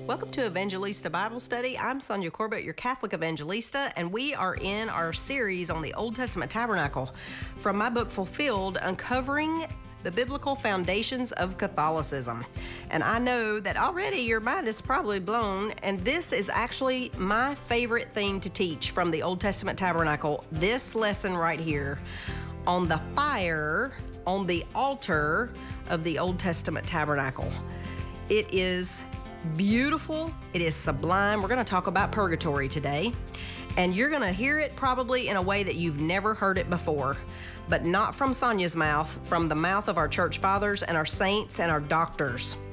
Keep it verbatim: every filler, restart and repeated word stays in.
Welcome to Evangelista Bible Study. I'm Sonia Corbett, your Catholic Evangelista, and we are in our series on the Old Testament Tabernacle from my book, Fulfilled, Uncovering the Biblical Foundations of Catholicism. And I know that already your mind is probably blown, and this is actually my favorite thing to teach from the Old Testament Tabernacle, this lesson right here on the fire on the altar of the Old Testament Tabernacle. It is beautiful. It is sublime. We're going to talk about purgatory today, and you're going to hear it probably in a way that you've never heard it before, but not from Sonia's mouth, from the mouth of our church fathers and our saints and our doctors.